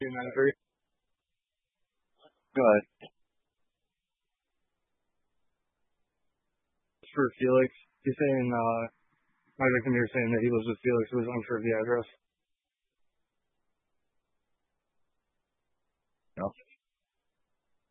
293. Go ahead. For Felix, he's saying, my victim here saying that he lives with Felix, who was unsure of the address. No.